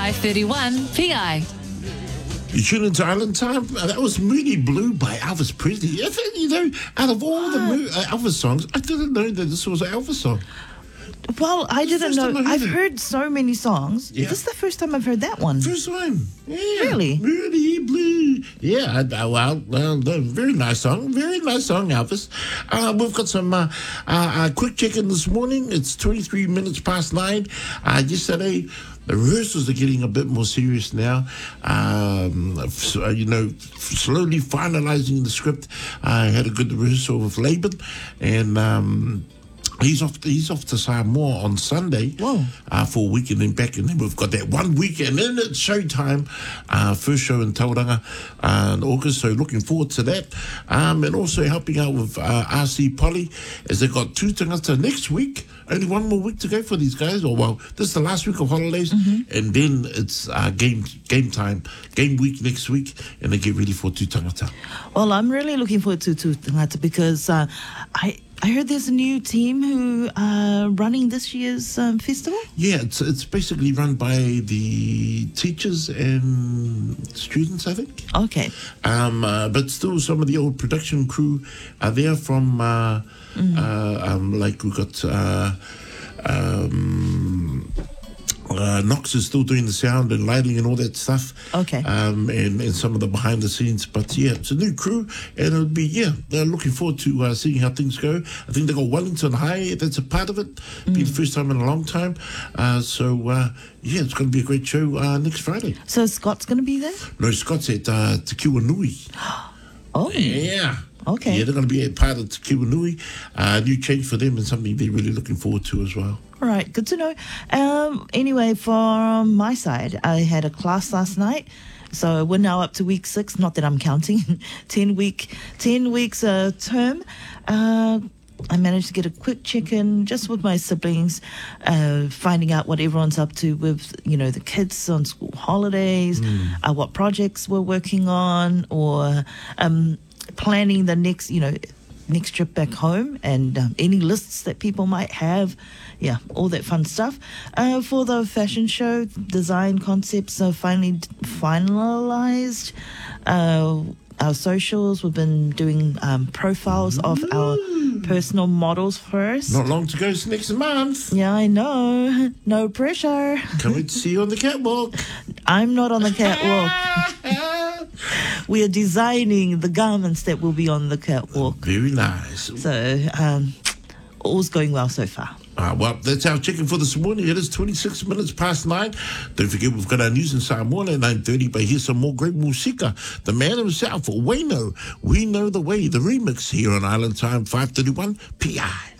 5:31 PI. You tune into Island Time? That was Moody Blue by Elvis Presley. I think, out of all the Elvis songs, I didn't know that this was an Elvis song. Well, I didn't know. I've it. heard so many songs. Yeah. This is the first time I've heard that one. First time. Yeah. Really? Moody Blue. Yeah, well, very nice song. Very nice song, Elvis. We've got some quick check-in this morning. It's 23 minutes past 9. Yesterday, the rehearsals are getting a bit more serious now. Slowly finalizing the script. I had a good rehearsal with Laban, and he's off to Samoa on Sunday. Whoa. For a week and then back, and then we've got that 1 week, and then it's showtime. First show in Tauranga in August, so looking forward to that. And also helping out with RC Polly, as they've got 2 tangata next week. Only 1 more week to go for these guys. This is the last week of holidays, and then it's game time, game week next week, and they get ready for 2 tangata. Well, I'm really looking forward to Tangata because I heard there's a new team who are running this year's festival. Yeah, it's basically run by the teachers and students, I think. Okay. But still, some of the old production crew are there from, like we got Knox is still doing the sound and lighting and all that stuff. Okay. And some of the behind the scenes. But yeah, it's a new crew, and it'll be, they're looking forward to seeing how things go. I think they got Wellington High, that's a part of it. Be the first time in a long time. It's going to be a great show next Friday. So Scott's going to be there? No, Scott's at Te Kiwanui. Oh. Yeah. Okay. Yeah, they're going to be a part of Te Kiwanui. New change for them and something they're really looking forward to as well. All right, good to know. Anyway, from my side, I had a class last night. So we're now up to week 6, not that I'm counting, 10 weeks term. I managed to get a quick check-in just with my siblings, finding out what everyone's up to with, the kids on school holidays, what projects we're working on, or planning the next trip back home, and any lists that people might have. Yeah, all that fun stuff. For the fashion show, design concepts are finally finalized. Our socials, we've been doing profiles of our personal models first. Not long to go, it's next month. Yeah, I know. No pressure. Can't wait to see you on the catwalk. I'm not on the catwalk. We are designing the garments that will be on the catwalk. Very nice. So, all's going well so far. Well, that's our check-in for this morning. It is 26 minutes past 9. Don't forget, we've got our news in Samoa at 9:30, but here's some more great musika. The man himself, Wayno, We Know the Way, the remix here on Island Time, 5:31 PI.